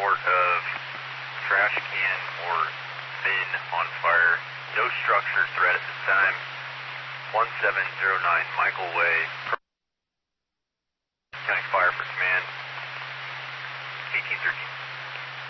report of trash can or bin on fire. No structure threat at this time. 1709 Michael Way, County Fire.